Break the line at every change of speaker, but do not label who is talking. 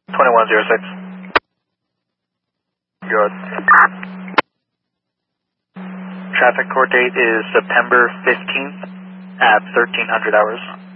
2106. Good. Traffic court date is September 15th at 1300 hours.